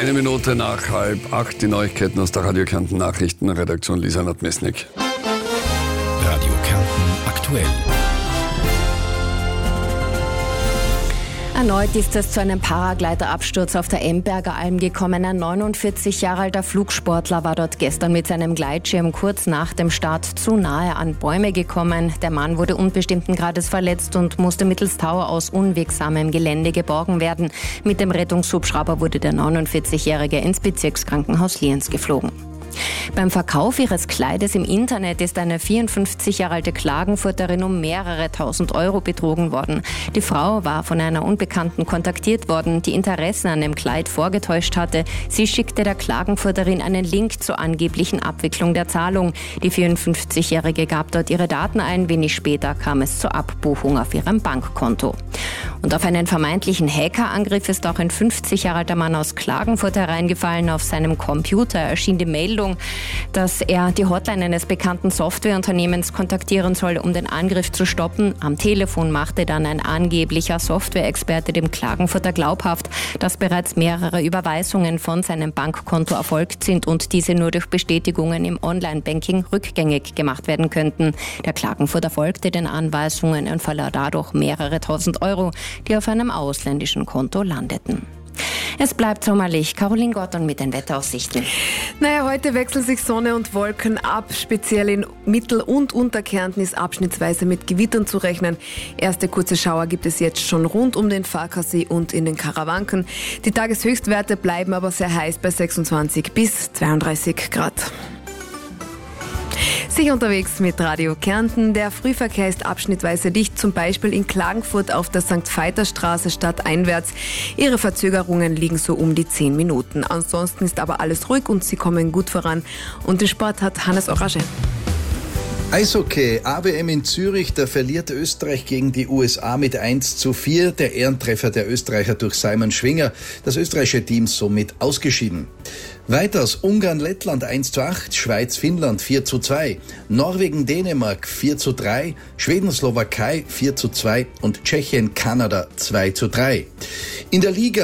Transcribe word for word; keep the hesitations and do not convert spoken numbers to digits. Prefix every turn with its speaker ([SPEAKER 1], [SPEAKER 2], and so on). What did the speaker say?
[SPEAKER 1] Eine Minute nach halb acht, die Neuigkeiten aus der Radio Kärnten Nachrichtenredaktion. Lisa Nadmesnik.
[SPEAKER 2] Radio Kärnten aktuell.
[SPEAKER 3] Erneut ist es zu einem Paragliderabsturz auf der Emberger Alm gekommen. Ein neunundvierzig Jahre alter Flugsportler war dort gestern mit seinem Gleitschirm kurz nach dem Start zu nahe an Bäume gekommen. Der Mann wurde unbestimmten Grades verletzt und musste mittels Tower aus unwegsamem Gelände geborgen werden. Mit dem Rettungshubschrauber wurde der neunundvierzigjährige ins Bezirkskrankenhaus Lienz geflogen. Beim Verkauf ihres Kleides im Internet ist eine vierundfünfzig Jahre alte Klagenfurterin um mehrere tausend Euro betrogen worden. Die Frau war von einer Unbekannten kontaktiert worden, die Interessen an dem Kleid vorgetäuscht hatte. Sie schickte der Klagenfurterin einen Link zur angeblichen Abwicklung der Zahlung. Die vierundfünfzigjährige gab dort ihre Daten ein. Wenig später kam es zur Abbuchung auf ihrem Bankkonto. Und auf einen vermeintlichen Hackerangriff ist auch ein fünfzig Jahre alter Mann aus Klagenfurt hereingefallen. Auf seinem Computer erschien die Meldung, dass er die Hotline eines bekannten Softwareunternehmens kontaktieren soll, um den Angriff zu stoppen. Am Telefon machte dann ein angeblicher Softwareexperte dem Klagenfurter glaubhaft, dass bereits mehrere Überweisungen von seinem Bankkonto erfolgt sind und diese nur durch Bestätigungen im Online-Banking rückgängig gemacht werden könnten. Der Klagenfurter folgte den Anweisungen und verlor dadurch mehrere tausend Euro, die auf einem ausländischen Konto landeten. Es bleibt sommerlich. Caroline Gotton mit den Wetteraussichten.
[SPEAKER 4] Naja, heute wechseln sich Sonne und Wolken ab. Speziell in Mittel- und Unterkärnten ist abschnittsweise mit Gewittern zu rechnen. Erste kurze Schauer gibt es jetzt schon rund um den Farkasee und in den Karawanken. Die Tageshöchstwerte bleiben aber sehr heiß bei sechsundzwanzig bis zweiunddreißig Grad. Sicher unterwegs mit Radio Kärnten. Der Frühverkehr ist abschnittweise dicht, zum Beispiel in Klagenfurt auf der Sankt Veiter Straße stadteinwärts. Ihre Verzögerungen liegen so um die zehn Minuten. Ansonsten ist aber alles ruhig und Sie kommen gut voran. Und den Sport hat Hannes Orage.
[SPEAKER 5] Eishockey, A W M in Zürich, da verliert Österreich gegen die U S A mit eins zu vier. Der Ehrentreffer der Österreicher durch Simon Schwinger. Das österreichische Team somit ausgeschieden. Weiters Ungarn-Lettland eins zu acht, Schweiz-Finnland vier zu zwei, Norwegen-Dänemark vier zu drei, Schweden-Slowakei vier zu zwei und Tschechien-Kanada zwei zu drei. In der Liga